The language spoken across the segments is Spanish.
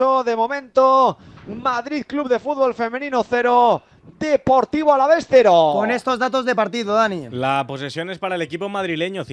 De momento, Madrid Club de Fútbol Femenino 0, Deportivo Alavés 0. Con estos datos de partido, Dani. La posesión es para el equipo madrileño,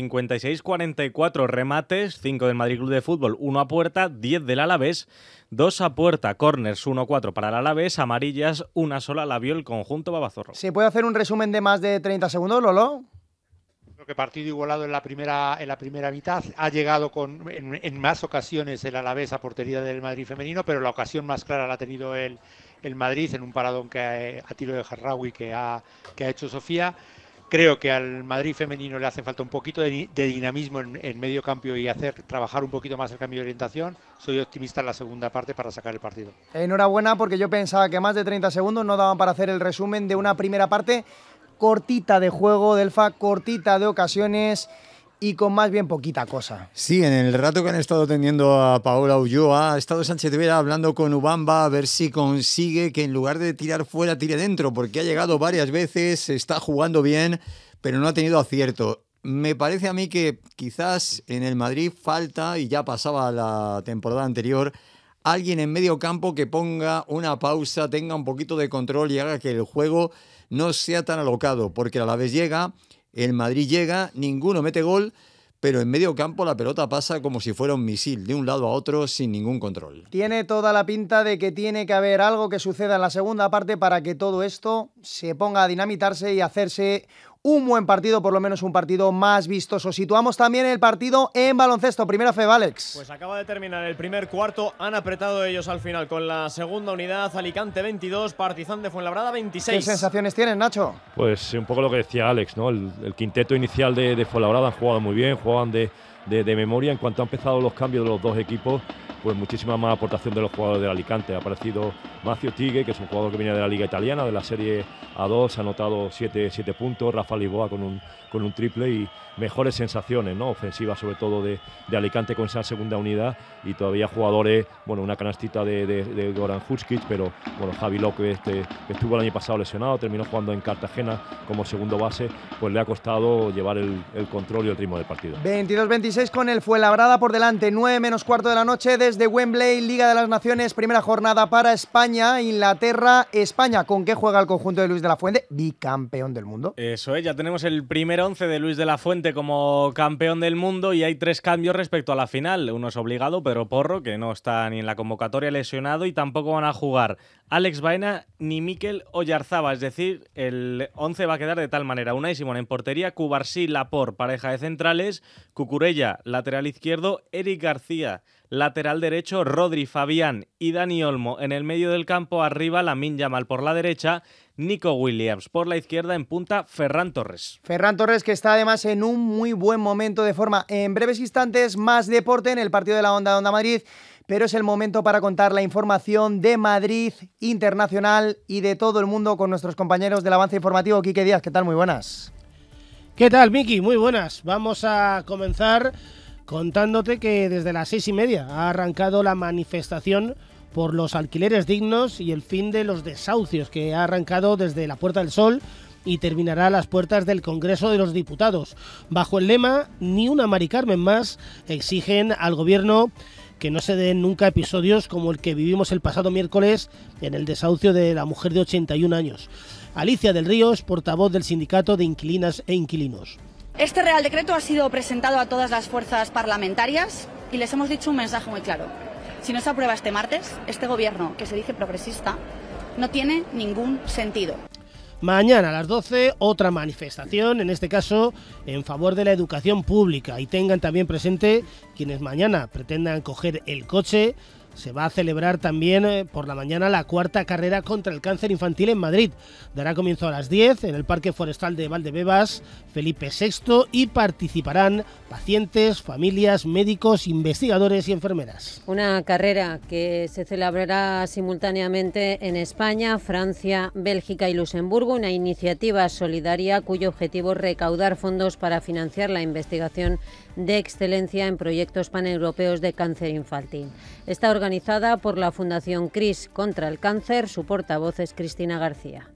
56-44 remates, 5 del Madrid Club de Fútbol, 1 a puerta, 10 del Alavés, 2 a puerta, corners 1-4 para el Alavés, amarillas, una sola la vio el conjunto babazorro. ¿Se puede hacer un resumen de más de 30 segundos, Lolo? Creo que partido igualado en la primera mitad. Ha llegado en más ocasiones el Alavés a portería del Madrid femenino, pero la ocasión más clara la ha tenido el Madrid en un paradón a tiro de Jarraoui que ha hecho Sofía. Creo que al Madrid femenino le hace falta un poquito de dinamismo en medio campo y trabajar un poquito más el cambio de orientación. Soy optimista en la segunda parte para sacar el partido. Enhorabuena, porque yo pensaba que más de 30 segundos no daban para hacer el resumen de una primera parte cortita de juego, Delfa, cortita de ocasiones y con más bien poquita cosa. Sí, en el rato que han estado teniendo a Paola Ulloa, ha estado Sánchez Vera hablando con Ubamba a ver si consigue que en lugar de tirar fuera, tire dentro, porque ha llegado varias veces, está jugando bien, pero no ha tenido acierto. Me parece a mí que quizás en el Madrid falta, y ya pasaba la temporada anterior, alguien en medio campo que ponga una pausa, tenga un poquito de control y haga que el juego no sea tan alocado, porque a la vez llega, el Madrid llega, ninguno mete gol, pero en medio campo la pelota pasa como si fuera un misil, de un lado a otro sin ningún control. Tiene toda la pinta de que tiene que haber algo que suceda en la segunda parte para que todo esto se ponga a dinamitarse y hacerse un buen partido, por lo menos un partido más vistoso. Situamos también el partido en baloncesto. Primera Feba, Alex. Pues acaba de terminar el primer cuarto. Han apretado ellos al final con la segunda unidad. Alicante 22, Partizan de Fuenlabrada 26. ¿Qué sensaciones tienes, Nacho? Pues un poco lo que decía Alex, ¿no? El quinteto inicial de Fuenlabrada han jugado muy bien, jugaban de memoria. En cuanto han empezado los cambios de los dos equipos, pues muchísima más aportación de los jugadores del Alicante. Ha aparecido Macio Tigre, que es un jugador que viene de la Liga Italiana, de la Serie A2, ha anotado 7 puntos. Rafa Lisboa con un triple y mejores sensaciones, ¿no? Ofensivas sobre todo de Alicante con esa segunda unidad, y todavía jugadores, bueno, una canastita de Goran Huskic, pero bueno, Javi López, que estuvo el año pasado lesionado, terminó jugando en Cartagena como segundo base, pues le ha costado llevar el control y el ritmo del partido. 22-26 con el Fuenlabrada por delante, 9 menos cuarto de la noche desde Wembley, Liga de las Naciones, primera jornada para España, Inglaterra, España. ¿Con qué juega el conjunto de Luis de la Fuente, bicampeón del mundo? Eso es, ya tenemos el primer 11 de Luis de la Fuente como campeón del mundo y hay 3 cambios respecto a la final. Uno es obligado, Pedro Porro, que no está ni en la convocatoria, lesionado, y tampoco van a jugar Alex Baena ni Mikel Oyarzaba. Es decir, el 11 va a quedar de tal manera: Unai Simón en portería, Cubarsí, Laporte, pareja de centrales, Cucurella, lateral izquierdo, Eric García, lateral derecho, Rodri, Fabián y Dani Olmo en el medio del campo, arriba Lamine Yamal por la derecha, Nico Williams por la izquierda, en punta Ferran Torres. Ferran Torres, que está además en un muy buen momento de forma. En breves instantes más deporte en el partido de la Onda Madrid, pero es el momento para contar la información de Madrid Internacional y de todo el mundo con nuestros compañeros del avance informativo. Quique Díaz, ¿qué tal? Muy buenas. ¿Qué tal, Miki? Muy buenas. Vamos a comenzar contándote que desde las 6:30 ha arrancado la manifestación por los alquileres dignos y el fin de los desahucios, que ha arrancado desde la Puerta del Sol y terminará a las puertas del Congreso de los Diputados. Bajo el lema "Ni una Mari Carmen más", exigen al gobierno que no se den nunca episodios como el que vivimos el pasado miércoles en el desahucio de la mujer de 81 años. Alicia del Ríos, portavoz del Sindicato de Inquilinas e Inquilinos. Este Real Decreto ha sido presentado a todas las fuerzas parlamentarias y les hemos dicho un mensaje muy claro. Si no se aprueba este martes, este gobierno, que se dice progresista, no tiene ningún sentido. Mañana a las 12, otra manifestación, en este caso en favor de la educación pública. Y tengan también presente quienes mañana pretendan coger el coche. Se va a celebrar también por la mañana la 4ª carrera contra el cáncer infantil en Madrid. Dará comienzo a las 10 en el Parque Forestal de Valdebebas, Felipe VI, y participarán pacientes, familias, médicos, investigadores y enfermeras. Una carrera que se celebrará simultáneamente en España, Francia, Bélgica y Luxemburgo, una iniciativa solidaria cuyo objetivo es recaudar fondos para financiar la investigación de excelencia en proyectos paneuropeos de cáncer infantil. Está organizada por la Fundación CRIS contra el cáncer, su portavoz es Cristina García.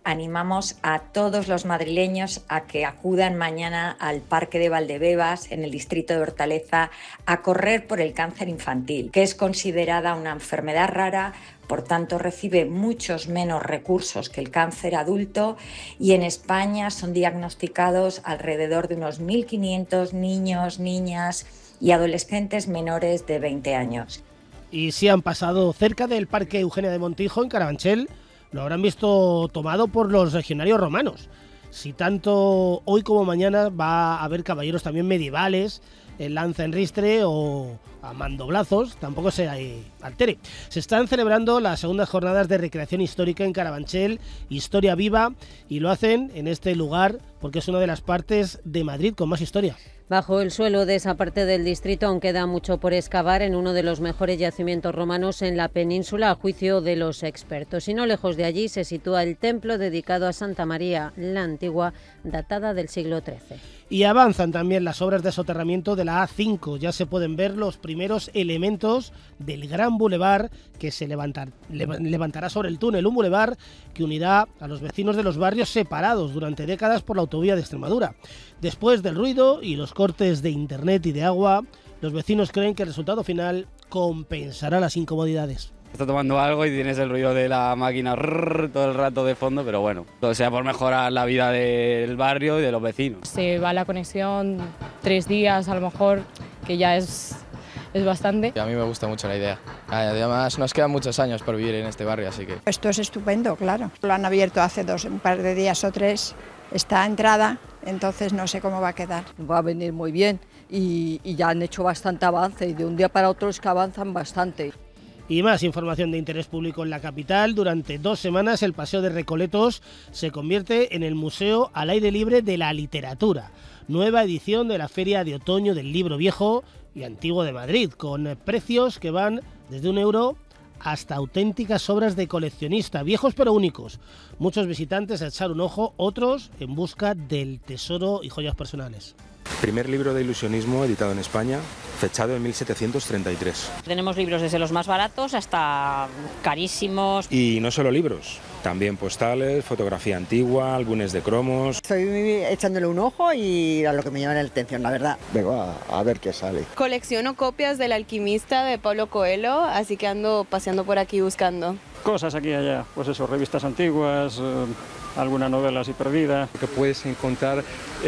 Animamos a todos los madrileños a que acudan mañana al Parque de Valdebebas, en el distrito de Hortaleza, a correr por el cáncer infantil, que es considerada una enfermedad rara, por tanto recibe muchos menos recursos que el cáncer adulto, y en España son diagnosticados alrededor de unos 1.500 niños, niñas y adolescentes menores de 20 años. Y si han pasado cerca del Parque Eugenia de Montijo, en Carabanchel, lo habrán visto tomado por los legionarios romanos. Si tanto hoy como mañana va a haber caballeros también medievales, el lanza en ristre o a mandoblazos, tampoco se altere. Se están celebrando las segundas jornadas de recreación histórica en Carabanchel, Historia Viva, y lo hacen en este lugar porque es una de las partes de Madrid con más historia. Bajo el suelo de esa parte del distrito aún queda mucho por excavar en uno de los mejores yacimientos romanos en la península, a juicio de los expertos. Y no lejos de allí se sitúa el templo dedicado a Santa María la Antigua, datada del siglo XIII. Y avanzan también las obras de soterramiento de la A5. Ya se pueden ver los primeros elementos del gran bulevar que se levantará sobre el túnel. Un bulevar que unirá a los vecinos de los barrios separados durante décadas por la autovía de Extremadura. Después del ruido y los cortes de internet y de agua, los vecinos creen que el resultado final compensará las incomodidades. Estás tomando algo y tienes el ruido de la máquina todo el rato de fondo, pero bueno, todo sea por mejorar la vida del barrio y de los vecinos. Se va la conexión 3 días, a lo mejor, que ya es bastante. A mí me gusta mucho la idea. Además, nos quedan muchos años por vivir en este barrio, así que... Esto es estupendo, claro. Lo han abierto hace un par de días o 3. Está entrada, entonces no sé cómo va a quedar. Va a venir muy bien y ya han hecho bastante avance y de un día para otro es que avanzan bastante. Y más información de interés público en la capital. Durante 2 semanas el Paseo de Recoletos se convierte en el Museo al Aire Libre de la Literatura. Nueva edición de la Feria de Otoño del Libro Viejo y Antiguo de Madrid, con precios que van desde €1 hasta auténticas obras de coleccionista, viejos pero únicos. Muchos visitantes a echar un ojo, otros en busca del tesoro y joyas personales. Primer libro de ilusionismo editado en España, fechado en 1733. Tenemos libros desde los más baratos hasta carísimos. Y no solo libros, también postales, fotografía antigua, álbumes de cromos. Estoy echándole un ojo y a lo que me llama la atención, la verdad. Vengo a ver qué sale. Colecciono copias del Alquimista de Paulo Coelho, así que ando paseando por aquí buscando. Cosas aquí y allá, pues eso, revistas antiguas, alguna novela así perdida. Que puedes encontrar,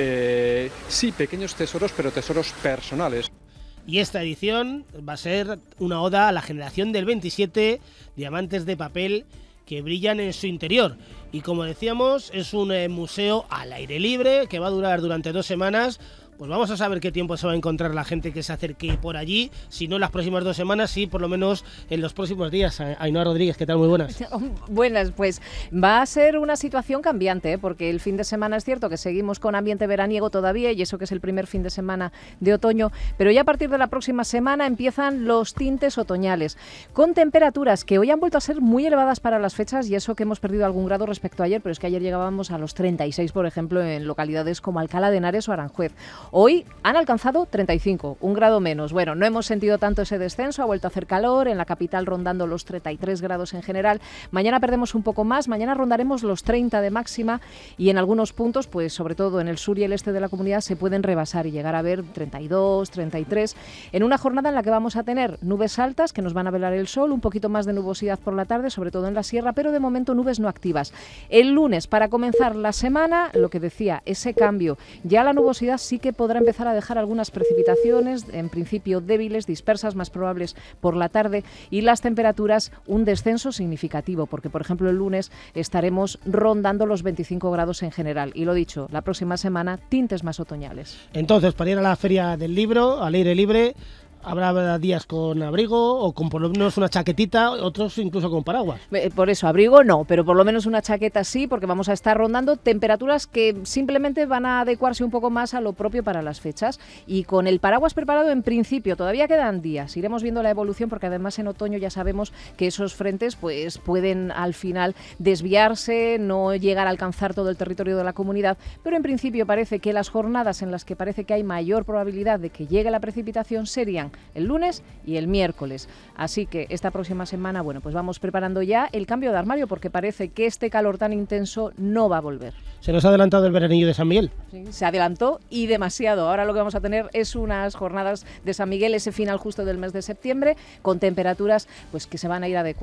sí, pequeños tesoros, pero tesoros personales. Y esta edición va a ser una oda a la generación del 27, diamantes de papel que brillan en su interior. Y como decíamos, es un museo al aire libre que va a durar durante 2 semanas. Pues vamos a saber qué tiempo se va a encontrar la gente que se acerque por allí, si no en las próximas 2 semanas, sí, por lo menos en los próximos días. Ainhoa Rodríguez, ¿qué tal? Muy buenas. Buenas, pues va a ser una situación cambiante, porque el fin de semana es cierto que seguimos con ambiente veraniego todavía, y eso que es el primer fin de semana de otoño, pero ya a partir de la próxima semana empiezan los tintes otoñales, con temperaturas que hoy han vuelto a ser muy elevadas para las fechas, y eso que hemos perdido algún grado respecto a ayer, pero es que ayer llegábamos a los 36, por ejemplo, en localidades como Alcalá de Henares o Aranjuez. Hoy han alcanzado 35, 1 grado menos. Bueno, no hemos sentido tanto ese descenso, ha vuelto a hacer calor, en la capital rondando los 33 grados en general. Mañana perdemos un poco más, mañana rondaremos los 30 de máxima y en algunos puntos, pues sobre todo en el sur y el este de la comunidad, se pueden rebasar y llegar a ver 32, 33, en una jornada en la que vamos a tener nubes altas que nos van a velar el sol, un poquito más de nubosidad por la tarde, sobre todo en la sierra, pero de momento nubes no activas. El lunes, para comenzar la semana, lo que decía, ese cambio, ya la nubosidad sí que podrá empezar a dejar algunas precipitaciones, en principio débiles, dispersas, más probables por la tarde, y las temperaturas un descenso significativo, porque por ejemplo el lunes estaremos rondando los 25 grados en general, y lo dicho, la próxima semana tintes más otoñales. Entonces, para ir a la Feria del Libro, al aire libre, habrá días con abrigo o con por lo menos una chaquetita, otros incluso con paraguas. Por eso, abrigo no, pero por lo menos una chaqueta sí, porque vamos a estar rondando temperaturas que simplemente van a adecuarse un poco más a lo propio para las fechas. Y con el paraguas preparado en principio, todavía quedan días, iremos viendo la evolución, porque además en otoño ya sabemos que esos frentes pues pueden al final desviarse, no llegar a alcanzar todo el territorio de la comunidad, pero en principio parece que las jornadas en las que parece que hay mayor probabilidad de que llegue la precipitación serían el lunes y el miércoles. Así que esta próxima semana, bueno, pues vamos preparando ya el cambio de armario porque parece que este calor tan intenso no va a volver. Se nos ha adelantado el veranillo de San Miguel. Sí, se adelantó y demasiado. Ahora lo que vamos a tener es unas jornadas de San Miguel, ese final justo del mes de septiembre, con temperaturas pues que se van a ir adecuando